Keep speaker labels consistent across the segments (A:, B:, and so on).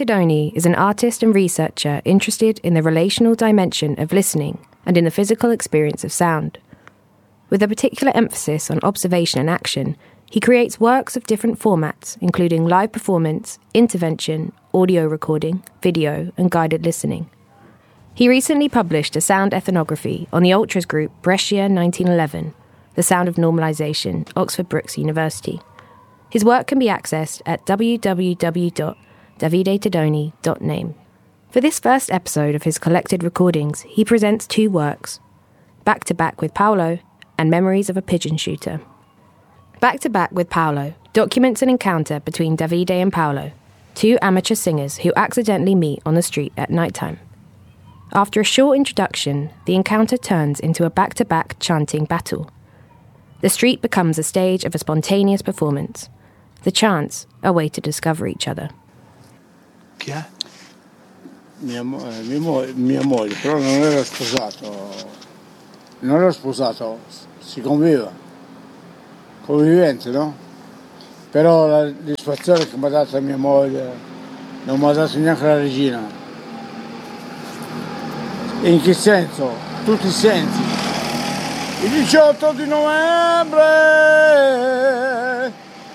A: Tedoni is an artist and researcher interested in the relational dimension of listening and in the physical experience of sound. With a particular emphasis on observation and action, he creates works of different formats, including live performance, intervention, audio recording, video, and guided listening. He recently published a sound ethnography on the ultras group Brescia 1911, The Sound of Normalization, Oxford Brookes University. His work can be accessed at www.davidetedoni.name. For this first episode of his collected recordings, he presents two works, Back to Back with Paolo and Memories of a Pigeon Shooter. Back to Back with Paolo documents an encounter between Davide and Paolo, two amateur singers who accidentally meet on the street at nighttime. After a short introduction, the encounter turns into a back-to-back chanting battle. The street becomes a stage of a spontaneous performance. The chants a way to discover each other.
B: Chi è?
C: Mia moglie, però non era sposato, si convivente, no? Però la soddisfazione che mi ha dato mia moglie non mi ha dato neanche la regina. In che senso? Tutti i sensi. Il 18 di novembre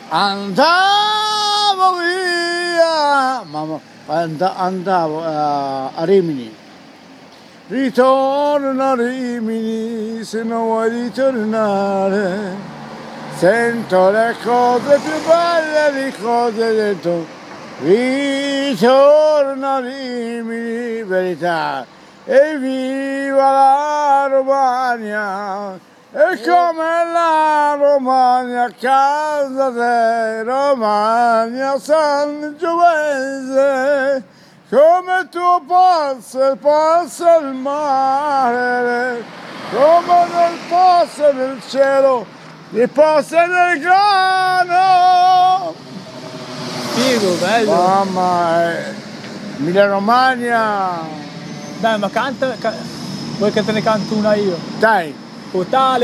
C: andavo via, andavo a Rimini. Ritorno a Rimini se non vuoi ritornare. Sento le cose più belle di cose dentro. Ritorno a Rimini, verità. E viva la Romagna! E come la Romagna, casa te, Romagna Sangiovese, come tu passa il mare, come nel passa nel cielo, e passa nel grano.
B: Figo, bello.
C: Mamma, Emilia Romagna.
B: Dai, ma canta, vuoi che te ne canto una io?
C: Dai.
B: Totale.